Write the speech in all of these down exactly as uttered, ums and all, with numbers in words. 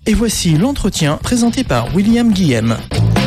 Et voici l'entretien présenté par William Guillem.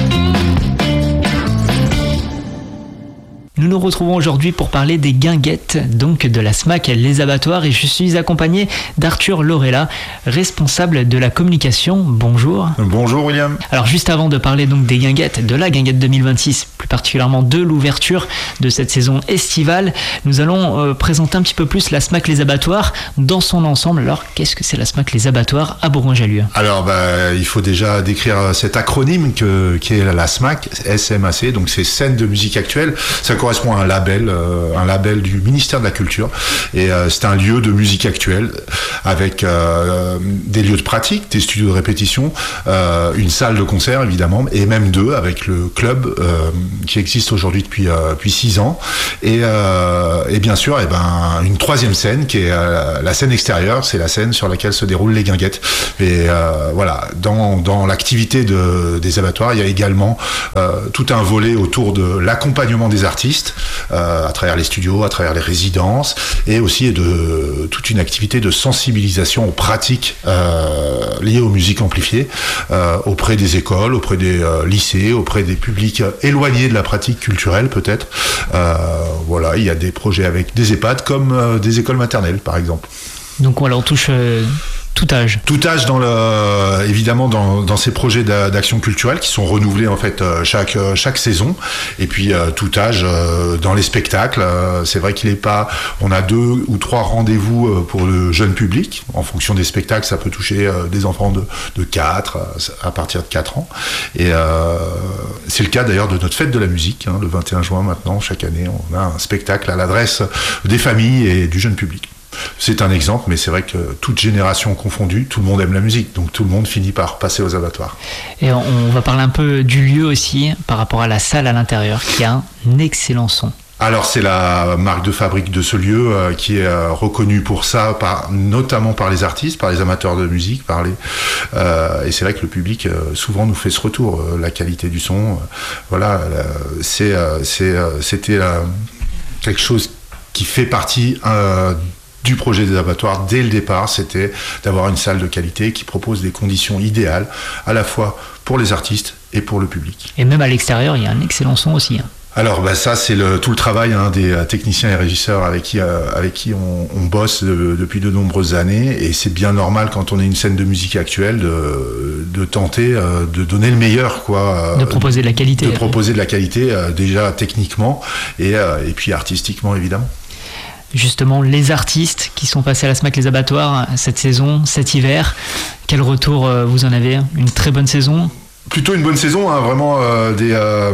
Nous nous retrouvons aujourd'hui pour parler des guinguettes, donc de la SMAC Les Abattoirs, et je suis accompagné d'Arthur Lorella, responsable de la communication. Bonjour. Bonjour William. Alors juste avant de parler donc des guinguettes, de la guinguette deux mille vingt-six, plus particulièrement de l'ouverture de cette saison estivale, nous allons euh, présenter un petit peu plus la SMAC Les Abattoirs dans son ensemble. Alors qu'est-ce que c'est la SMAC Les Abattoirs à Bourgoin-Jallieu ? Alors bah, il faut déjà décrire cet acronyme que, qui est la SMAC, S M A C, donc c'est scène de musique actuelle. Ça correspond à un label, euh, un label du ministère de la Culture, et euh, c'est un lieu de musique actuelle avec euh, des lieux de pratique, des studios de répétition, euh, une salle de concert évidemment, et même deux avec le club euh, qui existe aujourd'hui depuis euh, depuis six ans, et, euh, et bien sûr, et ben une troisième scène qui est euh, la scène extérieure, c'est la scène sur laquelle se déroulent les guinguettes. Et euh, voilà, dans dans l'activité de, des abattoirs, il y a également euh, tout un volet autour de l'accompagnement des artistes. Euh, à travers les studios, à travers les résidences, et aussi de toute une activité de sensibilisation aux pratiques euh, liées aux musiques amplifiées euh, auprès des écoles, auprès des euh, lycées, auprès des publics éloignés de la pratique culturelle peut-être. Euh, voilà, il y a des projets avec des EHPAD comme euh, des écoles maternelles par exemple. Donc voilà, on touche euh, tout âge. Tout âge dans le, évidemment dans, dans ces projets d'action culturelle qui sont renouvelés en fait chaque chaque saison, et puis euh, tout âge euh, dans les spectacles. Euh, c'est vrai qu'il est pas, on a deux ou trois rendez-vous pour le jeune public. En fonction des spectacles, ça peut toucher euh, des enfants de de quatre à partir de quatre ans. Et euh, c'est le cas d'ailleurs de notre fête de la musique, hein, le vingt et un juin maintenant. Chaque année, on a un spectacle à l'adresse des familles et du jeune public. C'est un exemple, mais c'est vrai que toute génération confondue, tout le monde aime la musique, donc tout le monde finit par passer aux abattoirs. Et on va parler un peu du lieu aussi, par rapport à la salle à l'intérieur, qui a un excellent son. Alors c'est la marque de fabrique de ce lieu euh, qui est euh, reconnue pour ça, par, notamment par les artistes, par les amateurs de musique, par les, euh, et c'est vrai que le public euh, souvent nous fait ce retour, euh, la qualité du son, euh, voilà, euh, c'est, euh, c'est, euh, c'était euh, quelque chose qui fait partie euh, du projet des abattoirs dès le départ, c'était d'avoir une salle de qualité qui propose des conditions idéales à la fois pour les artistes et pour le public. Et même à l'extérieur, il y a un excellent son aussi. Hein. Alors bah ça c'est le, tout le travail hein, des euh, techniciens et régisseurs avec qui, euh, avec qui on, on bosse de, depuis de nombreuses années, et c'est bien normal quand on est une scène de musique actuelle de, de tenter euh, de donner le meilleur, quoi, euh, de proposer de la qualité. De proposer de la qualité euh, déjà techniquement et, euh, et puis artistiquement évidemment. Justement, les artistes qui sont passés à la SMAC Les Abattoirs cette saison, cet hiver, quel retour vous en avez ? Une très bonne saison ? Plutôt une bonne saison, hein, vraiment euh, des, euh,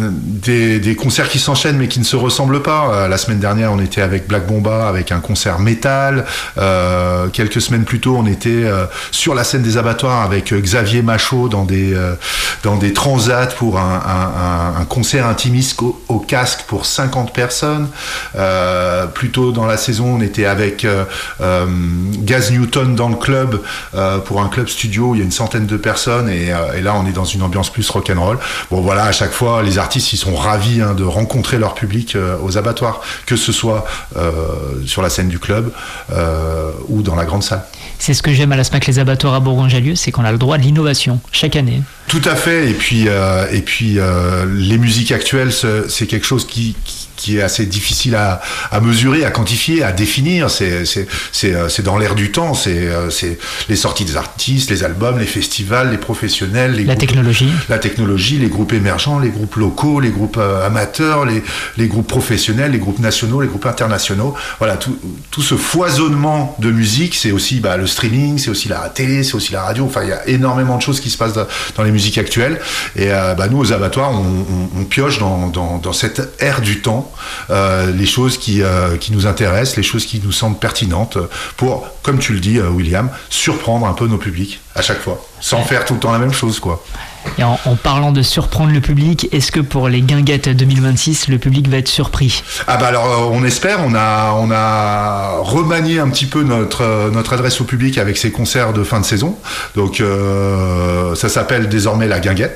des des concerts qui s'enchaînent mais qui ne se ressemblent pas. Euh, la semaine dernière, on était avec Black Bomba avec un concert métal. Euh, quelques semaines plus tôt, on était euh, sur la scène des abattoirs avec Xavier Machaut dans des euh, dans des transats pour un, un, un, un concert intimiste au, au casque pour cinquante personnes. Euh, plus tôt dans la saison, on était avec euh, euh, Gaz Newton dans le club euh, pour un club studio. Il y a une centaine de personnes, et, euh, et là on est dans une ambiance plus rock'n'roll. Bon voilà, à chaque fois, les artistes ils sont ravis hein, de rencontrer leur public euh, aux abattoirs, que ce soit euh, sur la scène du club euh, ou dans la grande salle. C'est ce que j'aime à la SMAC Les Abattoirs à Bourgoin-Jallieu, c'est qu'on a le droit de l'innovation chaque année. Tout à fait, et puis euh, et puis euh, les musiques actuelles, c'est quelque chose qui, qui qui est assez difficile à, à mesurer, à quantifier, à définir. C'est, c'est, c'est, c'est dans l'air du temps. C'est, c'est les sorties des artistes, les albums, les festivals, les professionnels, les la groupes, technologie, la technologie, les groupes émergents, les groupes locaux, les groupes euh, amateurs, les, les groupes professionnels, les groupes nationaux, les groupes internationaux. Voilà, tout, tout ce foisonnement de musique. C'est aussi bah, le streaming, c'est aussi la télé, c'est aussi la radio. Enfin, il y a énormément de choses qui se passent dans, dans les musiques actuelles. Et euh, bah, nous, aux abattoirs, on, on, on pioche dans, dans, dans cette ère du temps. Euh, les choses qui, euh, qui nous intéressent, les choses qui nous semblent pertinentes pour, comme tu le dis, euh, William, surprendre un peu nos publics à chaque fois, sans ouais. faire tout le temps la même chose, quoi. Et en, en parlant de surprendre le public, est-ce que pour les guinguettes deux mille vingt-six, le public va être surpris ? Ah bah alors on espère, on a, on a remanié un petit peu notre, notre adresse au public avec ces concerts de fin de saison. Donc euh, ça s'appelle désormais la guinguette.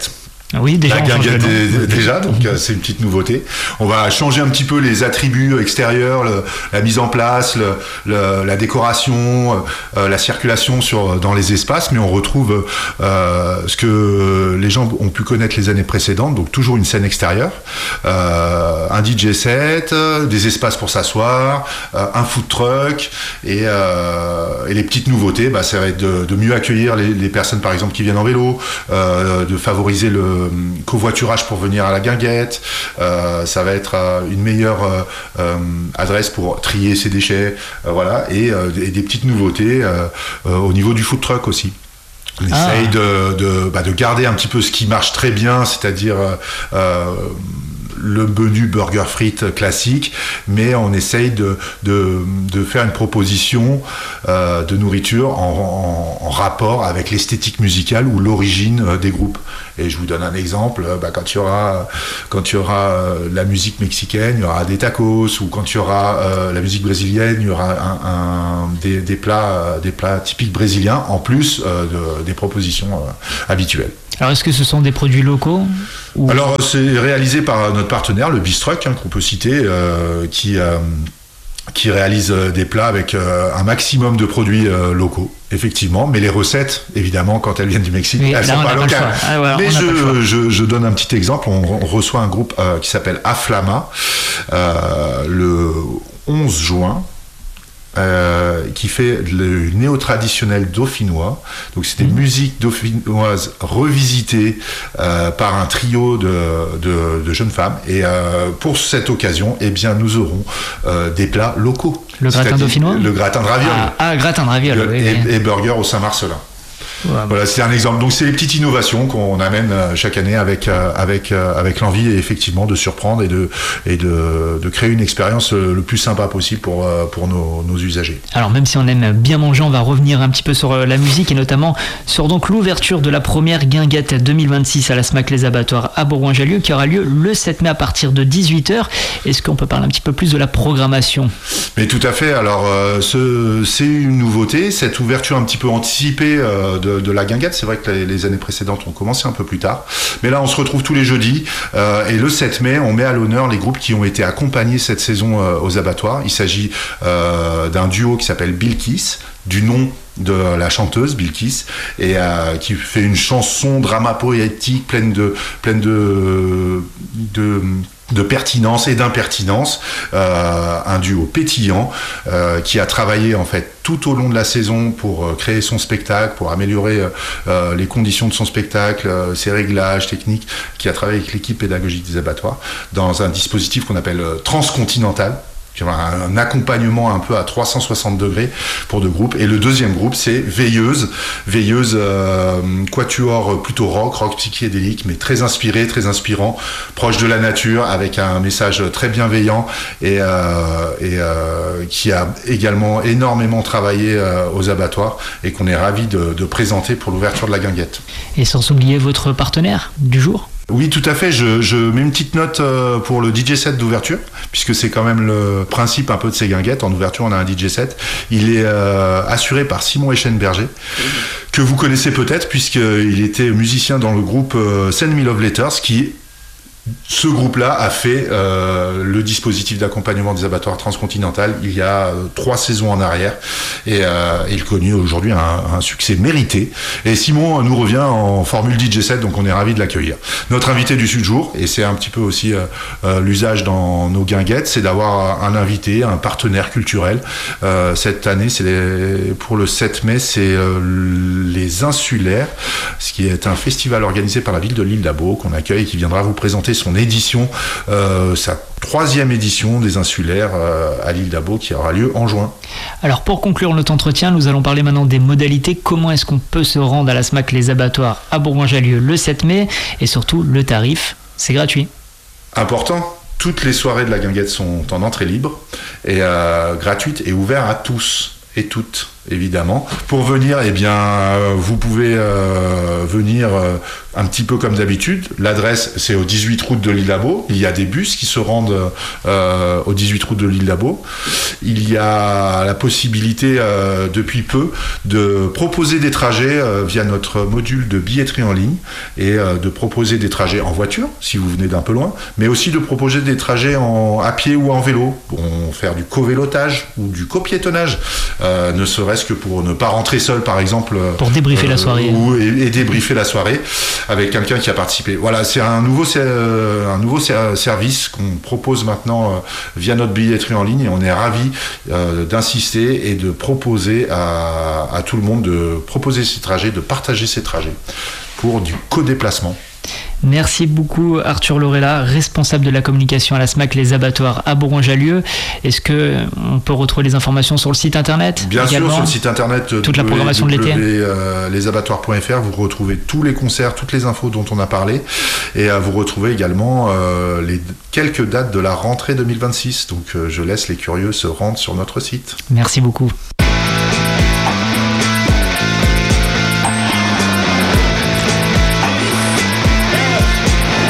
Oui, déjà. La guinguette est, déjà, donc euh, c'est une petite nouveauté. On va changer un petit peu les attributs extérieurs, le, la mise en place, le, le, la décoration, euh, la circulation sur, dans les espaces, mais on retrouve euh, ce que les gens ont pu connaître les années précédentes, donc toujours une scène extérieure, euh, un D J set, des espaces pour s'asseoir, euh, un food truck, et, euh, et les petites nouveautés, bah, ça va être de, de mieux accueillir les, les personnes par exemple qui viennent en vélo, euh, de favoriser le covoiturage pour venir à la guinguette, euh, ça va être euh, une meilleure euh, euh, adresse pour trier ses déchets, euh, voilà, et, euh, et des petites nouveautés euh, euh, au niveau du food truck aussi. On ah. essaye de, de, bah, de garder un petit peu ce qui marche très bien, c'est-à-dire euh, le menu burger frites classique, mais on essaye de, de, de faire une proposition euh, de nourriture en, en, en rapport avec l'esthétique musicale ou l'origine euh, des groupes. Et je vous donne un exemple, bah, quand il y aura, quand il y aura euh, la musique mexicaine, il y aura des tacos, ou quand il y aura euh, la musique brésilienne, il y aura un, un, des, des, plats, des plats typiques brésiliens, en plus euh, de, des propositions euh, habituelles. Alors, est-ce que ce sont des produits locaux ou... Alors, c'est réalisé par notre partenaire, le Bistruck, hein, qu'on peut citer, euh, qui, euh, qui réalise des plats avec euh, un maximum de produits euh, locaux, effectivement. Mais les recettes, évidemment, quand elles viennent du Mexique, oui, elles là, sont pas locales. Ah ouais, mais je, je, je donne un petit exemple. On, on reçoit un groupe euh, qui s'appelle Aflama euh, le onze juin. Euh, qui fait le néo-traditionnel dauphinois. Donc c'est des mmh. musiques dauphinoises revisitées euh, par un trio de, de, de jeunes femmes. Et euh, pour cette occasion, eh bien, nous aurons euh, des plats locaux. Le gratin dauphinois ? Le gratin de ravioles. Ah, ah gratin de ravioles, oui, et, oui. et burger au Saint-Marcelin. Ouais, voilà, c'est un exemple. Donc c'est les petites innovations qu'on amène chaque année avec avec avec l'envie effectivement de surprendre et de et de, de créer une expérience le plus sympa possible pour pour nos, nos usagers. Alors même si on aime bien manger, on va revenir un petit peu sur la musique et notamment sur donc l'ouverture de la première guinguette deux mille vingt-six à la SMAC Les Abattoirs à Bourgoin-Jallieu qui aura lieu le sept mai à partir de dix-huit heures. Est-ce qu'on peut parler un petit peu plus de la programmation ? Mais tout à fait. Alors euh, ce, c'est une nouveauté, cette ouverture un petit peu anticipée euh, de de la guinguette. C'est vrai que les, les années précédentes ont commencé un peu plus tard, mais là on se retrouve tous les jeudis euh, et le sept mai on met à l'honneur les groupes qui ont été accompagnés cette saison euh, aux abattoirs. Il s'agit euh, d'un duo qui s'appelle Bilkis, du nom de la chanteuse Bilkis, et euh, qui fait une chanson drama poétique pleine de pleine de de de pertinence et d'impertinence, euh, un duo pétillant euh, qui a travaillé en fait tout au long de la saison pour euh, créer son spectacle, pour améliorer euh, les conditions de son spectacle, euh, ses réglages techniques, qui a travaillé avec l'équipe pédagogique des abattoirs dans un dispositif qu'on appelle euh, transcontinental, qui a un accompagnement un peu à trois cent soixante degrés pour deux groupes. Et le deuxième groupe, c'est Veilleuse. Veilleuse, euh, quatuor plutôt rock, rock psychédélique, mais très inspiré, très inspirant, proche de la nature, avec un message très bienveillant et, euh, et euh, qui a également énormément travaillé euh, aux abattoirs et qu'on est ravis de, de présenter pour l'ouverture de la guinguette. Et sans oublier votre partenaire du jour ? Oui, tout à fait. Je, je mets une petite note pour le D J set d'ouverture, puisque c'est quand même le principe un peu de ces guinguettes. En ouverture, on a un D J set. Il est euh, assuré par Simon Eschenberger, que vous connaissez peut-être, puisqu'il était musicien dans le groupe euh, Send Me Love Letters, qui... Ce groupe-là a fait euh, le dispositif d'accompagnement des abattoirs transcontinentales il y a euh, trois saisons en arrière et euh, il connaît aujourd'hui un, un succès mérité. Et Simon nous revient en formule D J set, donc on est ravis de l'accueillir. Notre invité du jour, et c'est un petit peu aussi euh, euh, l'usage dans nos guinguettes, c'est d'avoir un invité, un partenaire culturel. Euh, cette année, c'est les, pour le sept mai, c'est euh, les Insulaires, ce qui est un festival organisé par la ville de l'Île d'Abo qu'on accueille et qui viendra vous présenter son édition, euh, sa troisième édition des Insulaires euh, à l'Île d'Abo qui aura lieu en juin. Alors pour conclure notre entretien, nous allons parler maintenant des modalités. Comment est-ce qu'on peut se rendre à la SMAC Les Abattoirs à Bourgoin-Jallieu le sept mai et surtout le tarif, c'est gratuit. Important. Toutes les soirées de la guinguette sont en entrée libre et euh, gratuite et ouvertes à tous et toutes. évidemment. Pour venir, eh bien, euh, vous pouvez euh, venir euh, un petit peu comme d'habitude. L'adresse, c'est au dix-huit route de l'Île-Labo. Il y a des bus qui se rendent euh, au dix-huit route de l'Île-Labo. Il y a la possibilité, euh, depuis peu, de proposer des trajets euh, via notre module de billetterie en ligne et euh, de proposer des trajets en voiture, si vous venez d'un peu loin, mais aussi de proposer des trajets en, à pied ou en vélo. Bon, faire du covélotage ou du copiétonnage, euh, ne serait-ce que pour ne pas rentrer seul, par exemple. Pour débriefer euh, la soirée. Ou, et, et débriefer la soirée avec quelqu'un qui a participé. Voilà, c'est un nouveau, un nouveau service qu'on propose maintenant euh, via notre billetterie en ligne et on est ravis euh, d'insister et de proposer à, à tout le monde de proposer ces trajets, de partager ces trajets pour du co-déplacement. Merci beaucoup Arthur Lorella, responsable de la communication à la SMAC Les Abattoirs à Bourgoin-Jallieu. Est-ce qu'on peut retrouver les informations sur le site internet ? Bien également, sûr, sur le site internet. Toute la programmation de l'été. Euh, les abattoirs point f r, vous retrouvez tous les concerts, toutes les infos dont on a parlé. Et euh, vous retrouvez également euh, les quelques dates de la rentrée deux mille vingt-six. Donc euh, je laisse les curieux se rendre sur notre site. Merci beaucoup.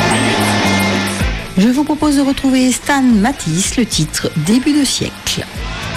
Je vous propose de retrouver Stan Matisse, le titre Début de siècle.